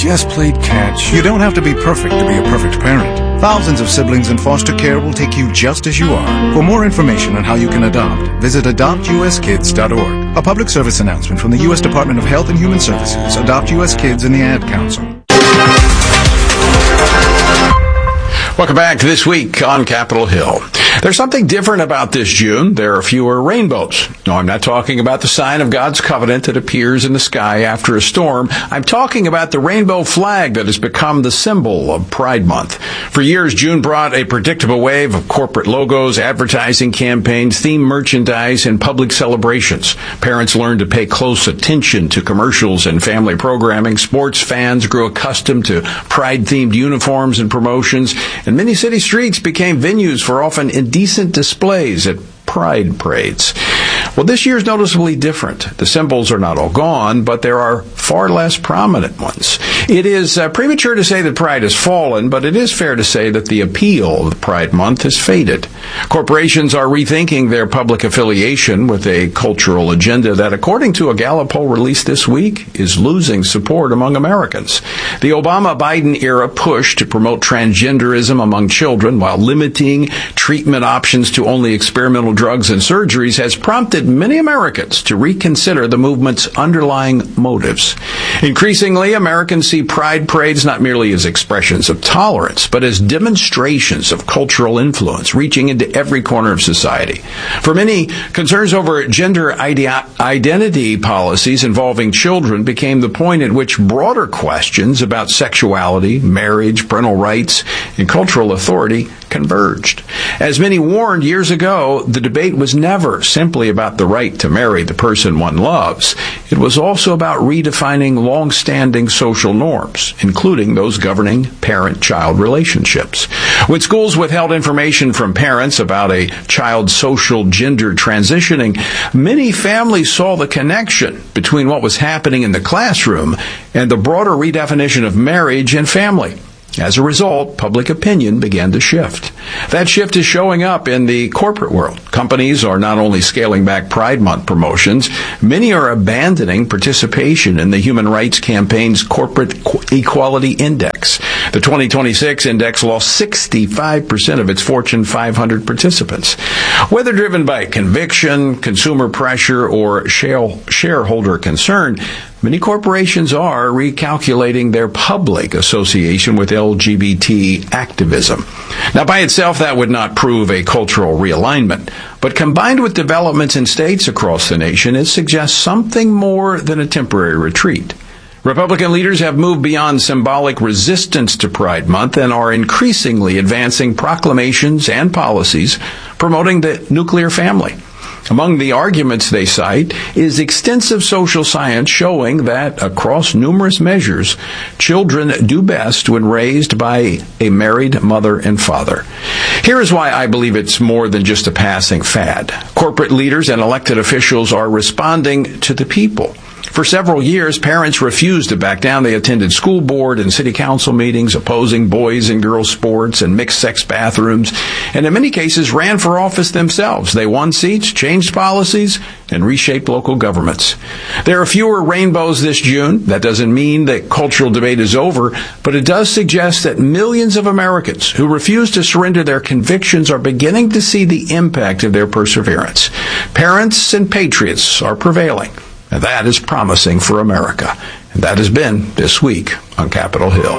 just played catch. You don't have to be perfect to be a perfect parent. Thousands of siblings in foster care will take you just as you are. For more information on how you can adopt, visit adoptuskids.org. A public service announcement from the U.S. Department of Health and Human Services, Adopt U.S. Kids, and the Ad Council. Welcome back to This Week on Capitol Hill. There's something different about this June. There are fewer rainbows. No, I'm not talking about the sign of God's covenant that appears in the sky after a storm. I'm talking about the rainbow flag that has become the symbol of Pride Month. For years, June brought a predictable wave of corporate logos, advertising campaigns, themed merchandise, and public celebrations. Parents learned to pay close attention to commercials and family programming. Sports fans grew accustomed to Pride-themed uniforms and promotions. And many city streets became venues for often indecent displays at pride parades. Well, this year's noticeably different. The symbols are not all gone, but there are far less prominent ones. It is premature to say that pride has fallen, but it is fair to say that the appeal of Pride Month has faded. Corporations are rethinking their public affiliation with a cultural agenda that, according to a Gallup poll released this week, is losing support among Americans. The Obama-Biden era push to promote transgenderism among children while limiting treatment options to only experimental drugs and surgeries has prompted many Americans to reconsider the movement's underlying motives. Increasingly, Americans see pride parades not merely as expressions of tolerance, but as demonstrations of cultural influence reaching into every corner of society. For many, concerns over gender identity policies involving children became the point at which broader questions about sexuality, marriage, parental rights, and cultural authority converged. As many warned years ago, the debate was never simply about the right to marry the person one loves. It was also about redefining long-standing social norms, including those governing parent-child relationships. When schools withheld information from parents about a child's social gender transitioning, many families saw the connection between what was happening in the classroom and the broader redefinition of marriage and family. As a result, public opinion began to shift. That shift is showing up in the corporate world. Companies are not only scaling back Pride Month promotions, many are abandoning participation in the Human Rights Campaign's Corporate Equality Index. The 2026 index lost 65% of its Fortune 500 participants. Whether driven by conviction, consumer pressure, or shareholder concern, many corporations are recalculating their public association with LGBT activism. Now, by itself, that would not prove a cultural realignment, but combined with developments in states across the nation, it suggests something more than a temporary retreat. Republican leaders have moved beyond symbolic resistance to Pride Month and are increasingly advancing proclamations and policies promoting the nuclear family. Among the arguments they cite is extensive social science showing that, across numerous measures, children do best when raised by a married mother and father. Here is why I believe it's more than just a passing fad. Corporate leaders and elected officials are responding to the people. For several years, parents refused to back down. They attended school board and city council meetings opposing boys and girls sports and mixed-sex bathrooms, and in many cases ran for office themselves. They won seats, changed policies, and reshaped local governments. There are fewer rainbows this June. That doesn't mean that cultural debate is over, but it does suggest that millions of Americans who refuse to surrender their convictions are beginning to see the impact of their perseverance. Parents and patriots are prevailing. And that is promising for America. And that has been This Week on Capitol Hill.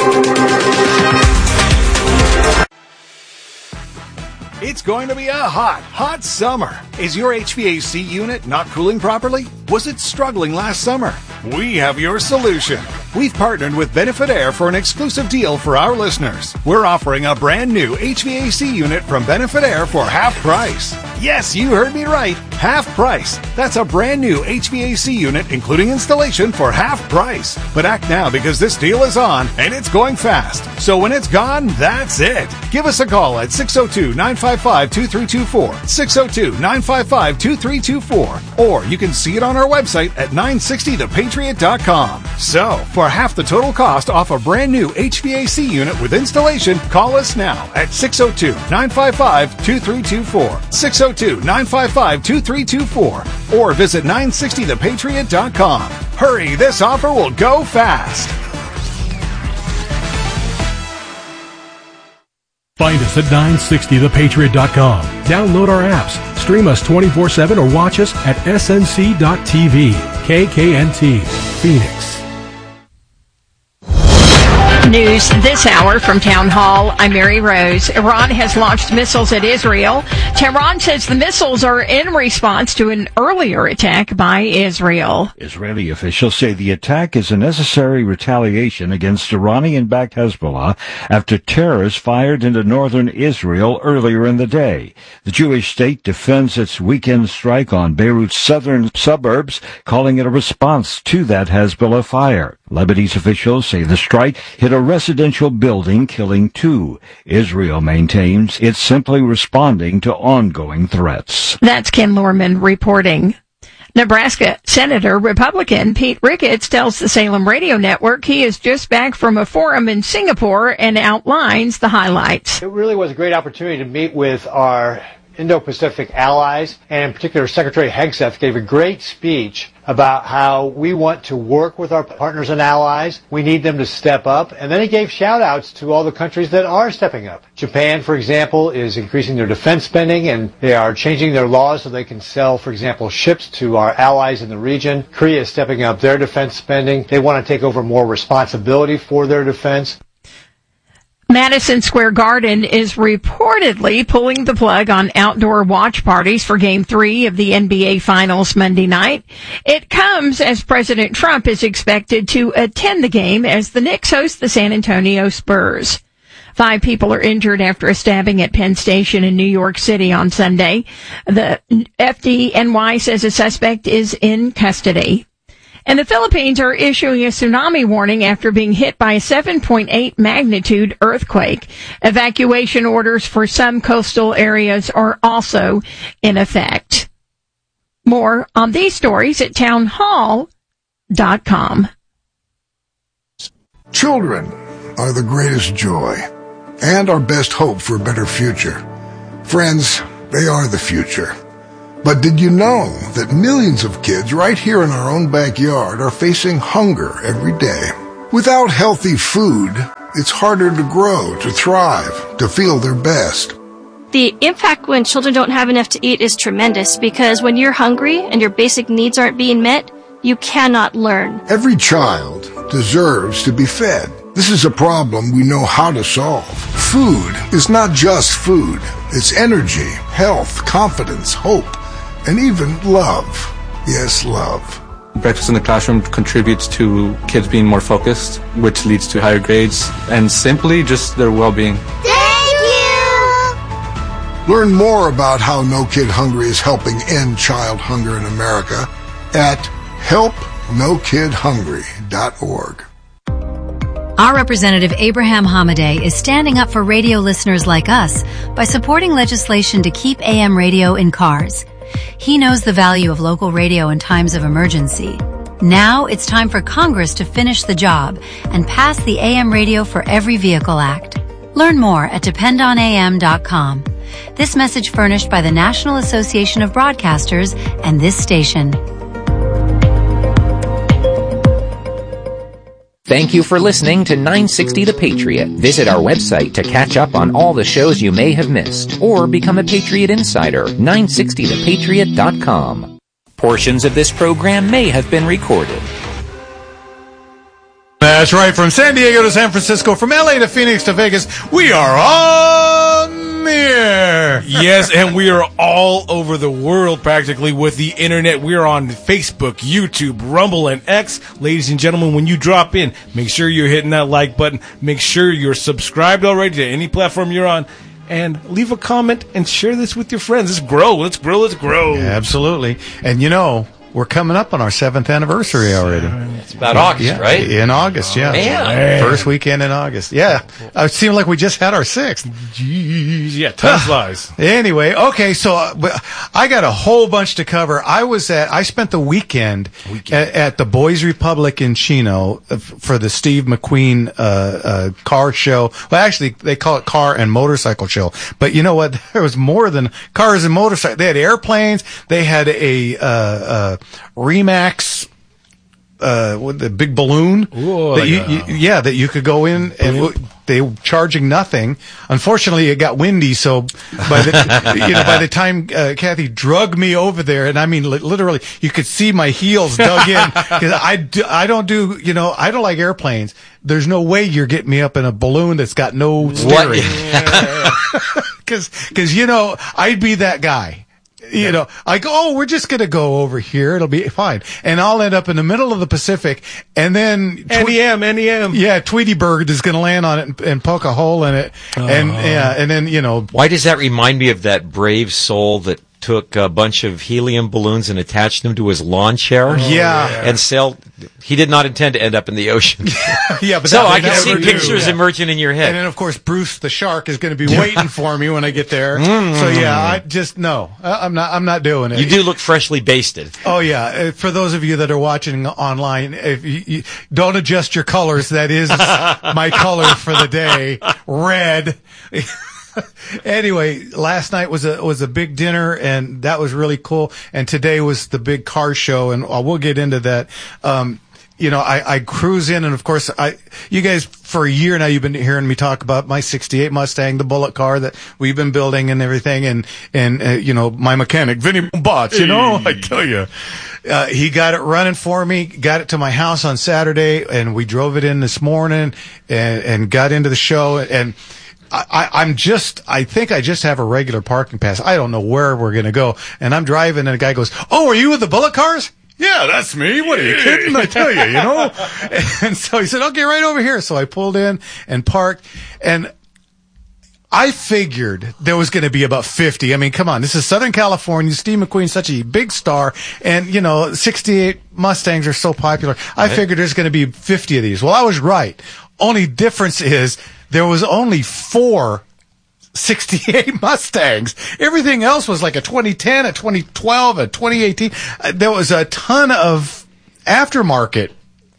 It's going to be a hot summer. Is your HVAC unit not cooling properly? Was it struggling last summer? We have your solution. We've partnered with Benefit Air for an exclusive deal for our listeners. We're offering a brand new HVAC unit from Benefit Air for half price. Yes, you heard me right. Half price. That's a brand new HVAC unit, including installation, for half price. But act now because this deal is on and it's going fast. So when it's gone, that's it. Give us a call at 602-955-2324. 602-955-2324. Or you can see it on our website at 960thepatriot.com. So, for half the total cost off a brand new HVAC unit with installation, call us now at 602-955-2324. 602-955-2324. Or visit 960thepatriot.com. Hurry, this offer will go fast. Find us at 960thepatriot.com. Download our apps, stream us 24/7, or watch us at snc.tv. KKNT, Phoenix. News this hour from Town Hall. I'm Mary Rose. Iran has launched missiles at Israel. Tehran says the missiles are in response to an earlier attack by Israel. Israeli officials say the attack is a necessary retaliation against Iranian-backed Hezbollah after terrorists fired into northern Israel earlier in the day. The Jewish state defends its weekend strike on Beirut's southern suburbs, calling it a response to that Hezbollah fire. Lebanese officials say the strike hit a residential building, killing 2. Israel maintains it's simply responding to ongoing threats. That's Ken Lorman reporting. Nebraska Senator Republican Pete Ricketts tells the Salem Radio Network he is just back from a forum in Singapore and outlines the highlights. It really was a great opportunity to meet with our Indo-Pacific allies, and in particular Secretary Hegseth gave a great speech about how we want to work with our partners and allies. We need them to step up. And then he gave shout-outs to all the countries that are stepping up. Japan, for example, is increasing their defense spending, and they are changing their laws so they can sell, for example, ships to our allies in the region. Korea is stepping up their defense spending. They want to take over more responsibility for their defense. Madison Square Garden is reportedly pulling the plug on outdoor watch parties for Game 3 of the NBA Finals Monday night. It comes as President Trump is expected to attend the game as the Knicks host the San Antonio Spurs. 5 people are injured after a stabbing at Penn Station in New York City on Sunday. The FDNY says a suspect is in custody. And the Philippines are issuing a tsunami warning after being hit by a 7.8 magnitude earthquake. Evacuation orders for some coastal areas are also in effect. More on these stories at townhall.com. Children are the greatest joy and our best hope for a better future. Friends, they are the future. But did you know that millions of kids right here in our own backyard are facing hunger every day? Without healthy food, it's harder to grow, to thrive, to feel their best. The impact when children don't have enough to eat is tremendous because when you're hungry and your basic needs aren't being met, you cannot learn. Every child deserves to be fed. This is a problem we know how to solve. Food is not just food. It's energy, health, confidence, hope, and even love. Yes, love. Breakfast in the classroom contributes to kids being more focused, which leads to higher grades, and simply just their well-being. Thank you! Learn more about how No Kid Hungry is helping end child hunger in America at helpnokidhungry.org. Our representative Abraham Hamadeh is standing up for radio listeners like us by supporting legislation to keep AM radio in cars. He knows the value of local radio in times of emergency. Now it's time for Congress to finish the job and pass the AM Radio for Every Vehicle Act. Learn more at dependonam.com. This message furnished by the National Association of Broadcasters and this station. Thank you for listening to 960 The Patriot. Visit our website to catch up on all the shows you may have missed, or become a Patriot Insider, 960thepatriot.com. Portions of this program may have been recorded. That's right. From San Diego to San Francisco, from LA to Phoenix to Vegas, we are on the air. Yes, and we are all over the world practically with the internet. We are on Facebook, YouTube, Rumble, and X. Ladies and gentlemen, when you drop in, make sure you're hitting that like button. Make sure you're subscribed already to any platform you're on. And leave a comment and share this with your friends. Let's grow. Let's grow. Let's grow. Yeah, absolutely. And you know, we're coming up on our 7th anniversary already. It's about August, right? In August, yeah. Man. First weekend in August. Yeah. It seemed like we just had our 6th. Jeez, yeah, time flies. Anyway, okay, so I got a whole bunch to cover. I spent the weekend at the Boys Republic in Chino for the Steve McQueen car show. Well, actually, they call it car and motorcycle show. But you know what? There was more than cars and motorcycles. They had airplanes. They had a Remax with the big balloon. Ooh, that you could go in and they were charging nothing. Unfortunately, it got windy, so by the time Kathy drugged me over there, and I mean literally, you could see my heels dug in because I don't like airplanes. There's no way you're getting me up in a balloon that's got no steering. Because I'd be that guy. I go, we're just going to go over here. It'll be fine. And I'll end up in the middle of the Pacific. And then NEM. Yeah, Tweety Bird is going to land on it and poke a hole in it. And then, Why does that remind me of that brave soul that took a bunch of helium balloons and attached them to his lawn chair? And sailed. He did not intend to end up in the ocean. But so I can see pictures emerging in your head. And then, of course, Bruce the shark is going to be waiting for me when I get there. So I just no, I'm not doing it. You do look freshly basted. Oh yeah. For those of you that are watching online, if you don't adjust your colors, that is my color for the day, red. Anyway, last night was a big dinner, and that was really cool. And today was the big car show, and we'll get into that. I cruise in, and of course, you guys for a year now, you've been hearing me talk about my '68 Mustang, the bullet car that we've been building and everything, and my mechanic Vinny Bots, I tell you. He got it running for me, got it to my house on Saturday, and we drove it in this morning and got into the show, and I think I just have a regular parking pass. I don't know where we're going to go. And I'm driving and a guy goes, "Oh, are you with the bullet cars?" "Yeah, that's me. What are you kidding? I tell you, And so he said, "Okay, right over here." So I pulled in and parked, and I figured there was going to be about 50. I mean, come on. This is Southern California. Steve McQueen's such a big star, and 68 Mustangs are so popular. I figured there's going to be 50 of these. Well, I was right. Only difference is there was only 4 68 Mustangs. Everything else was like a 2010, a 2012, a 2018. There was a ton of aftermarket,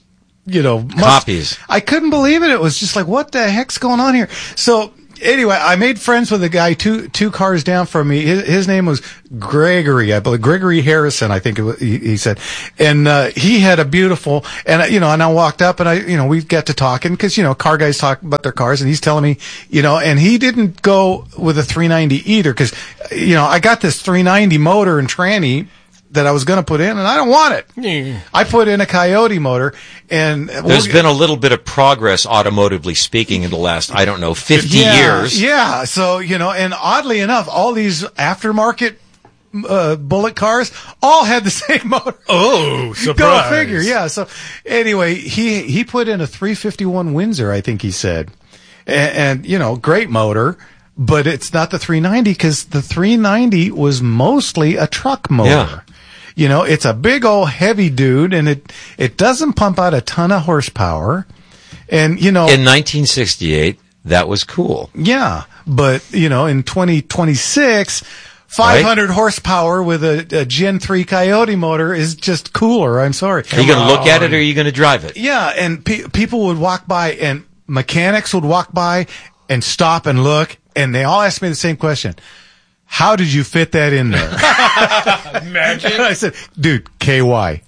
copies. I couldn't believe it. It was just like, what the heck's going on here? So anyway, I made friends with a guy two cars down from me. His name was Gregory, I believe. Gregory Harrison, I think he said. And he had a beautiful, and I walked up and we got to talking because, car guys talk about their cars, and he's telling me, and he didn't go with a 390 either because, I got this 390 motor and tranny that I was going to put in, and I don't want it. I put in a Coyote motor, and there's been a little bit of progress, automotively speaking, in the last, 50 years. Yeah. So, and oddly enough, all these aftermarket bullet cars all had the same motor. Oh, surprise. Go figure. Yeah. So anyway, he put in a 351 Windsor, I think he said, and great motor. But it's not the 390 because the 390 was mostly a truck motor. Yeah. It's a big old heavy dude, and it doesn't pump out a ton of horsepower. And, in 1968, that was cool. Yeah. But, in 2026, 500 horsepower with a Gen 3 Coyote motor is just cooler. I'm sorry. Are you going to look at it or are you going to drive it? Yeah. And people would walk by, and mechanics would walk by and stop and look, and they all asked me the same question. How did you fit that in there? Imagine. I said, dude, KY. It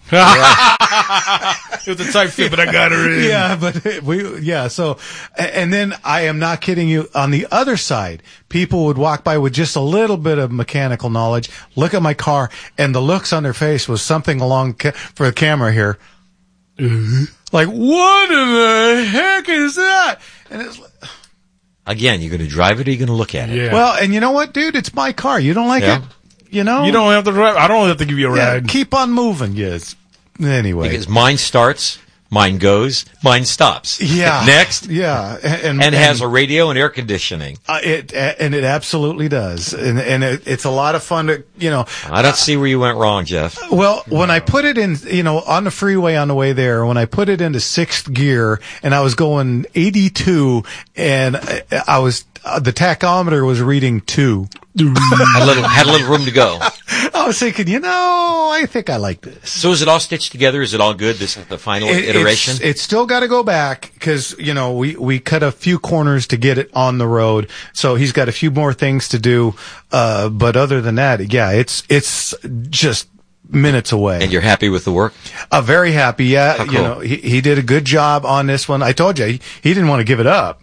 was a tight fit, but I got her in. Yeah, so, and then I am not kidding you, on the other side, people would walk by with just a little bit of mechanical knowledge, look at my car, and the looks on their face was something for the camera here. Like, what in the heck is that? And it's like, again, you're going to drive it or you're going to look at it? Yeah. Well, and you know what, dude? It's my car. You don't like it? You don't have to drive. I don't have to give you a ride. Keep on moving, yes. Anyway. Because mine starts, mine goes, mine stops. Yeah. Next. Yeah. And has a radio and air conditioning. It absolutely does. And it's a lot of fun to, I don't see where you went wrong, Jeff. Well, when I put it in, on the freeway on the way there, when I put it into 6th gear and I was going 82 and the tachometer was reading 2. had a little room to go. I was thinking, I think I like this. So is it all stitched together? Is it all good? This is the final iteration? It's still got to go back because, we cut a few corners to get it on the road. So he's got a few more things to do. But other than that, yeah, it's just minutes away. And you're happy with the work? Very happy. Yeah. How cool. You know, he did a good job on this one. I told you, he didn't want to give it up.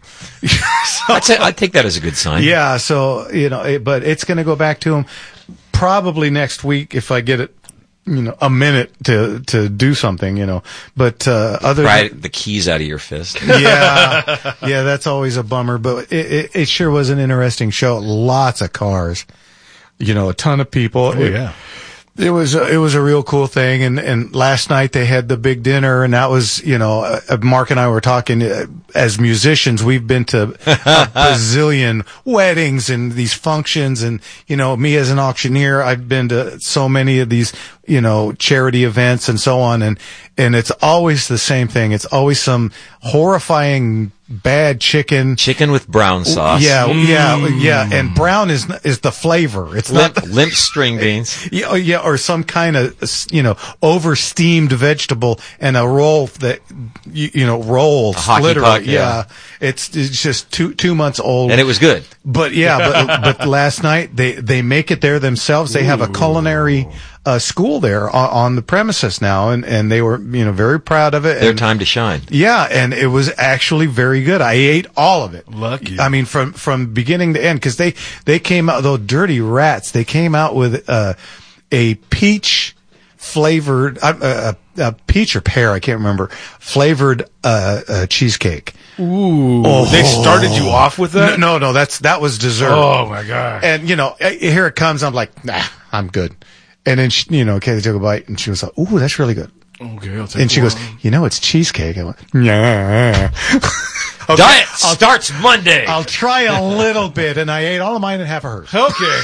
I'd take that as a good sign. Yeah. So, you know, but it's going to go back to him probably next week if I get it, you know, a minute to do something, you know, but, Pry the keys out of your fist. Yeah. Yeah. That's always a bummer, but it sure was an interesting show. Lots of cars, you know, a ton of people. Oh, yeah. It was a real cool thing. And last night they had the big dinner, and that was, you know, Mark and I were talking, as musicians, we've been to a bazillion weddings and these functions. And, you know, me as an auctioneer, I've been to so many of these, you know, charity events and so on. And it's always the same thing. It's always some horrifying bad chicken with brown sauce. Yeah. And brown is the flavor. It's limp string beans. Yeah, or some kind of, you know, over steamed vegetable and a roll that you know rolls. A hockey literally. puck, yeah. It's just 2 months old. And it was good. But yeah, but last night they make it there themselves. They have a culinary school there on the premises now, and they were, you know, very proud of it. Their time to shine. Yeah, and it was actually very good. I ate all of it. Lucky. I mean, from beginning to end, because they came out, those dirty rats. They came out with a peach flavored, a peach or pear, I can't remember, flavored cheesecake. Ooh. Oh. They started you off with that? No, that was dessert. Oh my God. And, you know, here it comes. I'm like, nah, I'm good. And then, she, you know, Kaylee took a bite and she was like, ooh, that's really good. Okay, I'll take And she goes, you know, it's cheesecake. I went, yeah. Okay, Diet starts Monday. I'll try a little bit. And I ate all of mine and half of hers. Okay.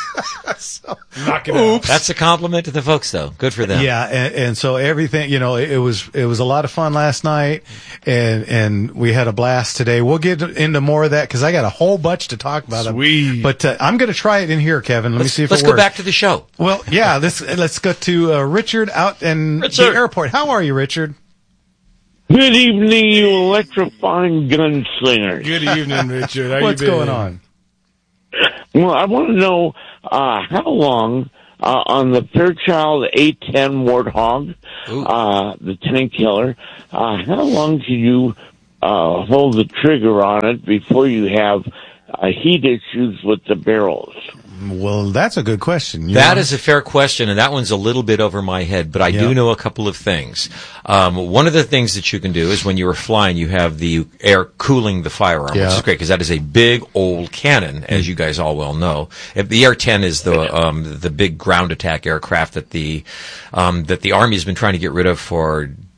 So, knock it out. That's a compliment to the folks, though. Good for them. Yeah, and so everything, you know, it was a lot of fun last night, and we had a blast today. We'll get into more of that because I got a whole bunch to talk about. Sweet. But I'm going to try it in here, Kevin. Let me see if it works. Let's go back to the show. Well, yeah, let's go to Richard out in the airport. How are you, Richard? Good evening, you electrifying gunslingers. Good evening, Richard. How What's you been? going on? Well, I want to know how long on the Fairchild A10 Warthog, the tank killer, how long can you hold the trigger on it before you have heat issues with the barrels? Well, that's a good question. That is a fair question, and that one's a little bit over my head, but I do know a couple of things. One of the things that you can do is when you are flying, you have the air cooling the firearm, which is great, because that is a big old cannon, as you guys all well know. The Air-10 is the big ground attack aircraft that the Army has been trying to get rid of for